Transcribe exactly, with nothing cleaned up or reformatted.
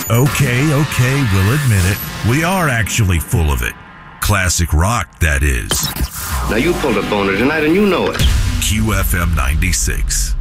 Okay, okay, we'll admit it. We are actually full of it. Classic rock, that is. Now you pulled a boner tonight and you know it. Q F M ninety-six.